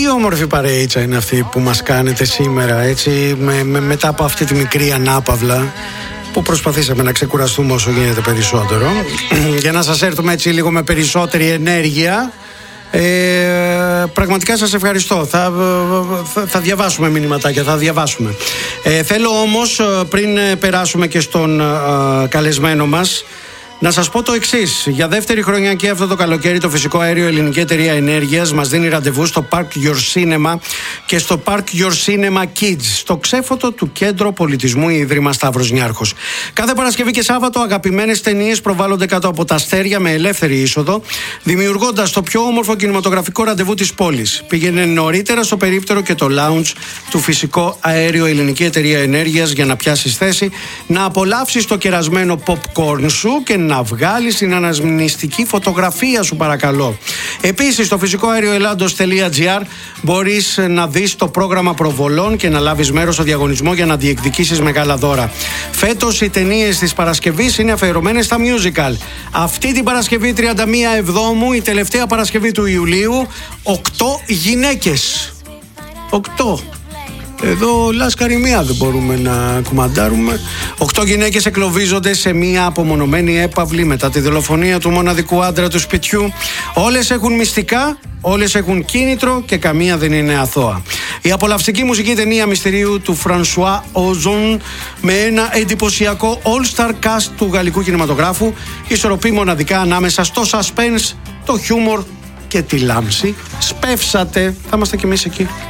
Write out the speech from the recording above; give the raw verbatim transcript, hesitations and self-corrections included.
Τι όμορφη παρείτσα είναι αυτή που μας κάνετε σήμερα, έτσι, με, με, μετά από αυτή τη μικρή ανάπαυλα που προσπαθήσαμε να ξεκουραστούμε όσο γίνεται περισσότερο για να σας έρθουμε έτσι λίγο με περισσότερη ενέργεια. Ε, πραγματικά σας ευχαριστώ. Θα, θα, θα διαβάσουμε μηνυματάκια, θα διαβάσουμε. Ε, θέλω όμως, πριν περάσουμε και στον α, καλεσμένο μας, να σας πω το εξής. Για δεύτερη χρονιά και αυτό το καλοκαίρι, το Φυσικό Αέριο Ελληνική Εταιρεία Ενέργειας μας δίνει ραντεβού στο Park Your Cinema και στο Park Your Cinema Kids, στο ξέφωτο του Κέντρο Πολιτισμού Ίδρυμα Σταύρος Νιάρχος. Κάθε Παρασκευή και Σάββατο αγαπημένες ταινίες προβάλλονται κάτω από τα αστέρια με ελεύθερη είσοδο, δημιουργώντας το πιο όμορφο κινηματογραφικό ραντεβού της πόλης. Πήγαινε νωρίτερα στο περίπτερο και το lounge του Φυσικό Αέριο Ελληνική Εταιρεία Ενέργειας για να πιάσεις θέση, να απολαύσεις το κερασμένο popcorn σου και να βγάλεις την αναμνηστική φωτογραφία σου, παρακαλώ. Επίσης, στο φυσικό αέριο ελλάδος τελεία τζι άρ μπορείς να δεις το πρόγραμμα προβολών και να λάβεις μέρος στο διαγωνισμό για να διεκδικήσεις μεγάλα δώρα. Φέτος οι ταινίες της Παρασκευής είναι αφιερωμένες στα musical. Αυτή την Παρασκευή τριάντα μία Εβδόμου, η τελευταία Παρασκευή του Ιουλίου, οκτώ γυναίκες. Οκτώ. Εδώ λάσκαρη μία δεν μπορούμε να κουμαντάρουμε. Οκτώ γυναίκες εκλοβίζονται σε μία απομονωμένη έπαυλη μετά τη δολοφονία του μοναδικού άντρα του σπιτιού. Όλες έχουν μυστικά, όλες έχουν κίνητρο και καμία δεν είναι αθώα. Η απολαυστική μουσική ταινία μυστηρίου του Φρανσουά Οζόν με ένα εντυπωσιακό all-star cast του γαλλικού κινηματογράφου ισορροπεί μοναδικά ανάμεσα στο suspense, το χιούμορ και τη λάμψη. Σπεύσατε, θα είμαστε κι εμείς εκεί.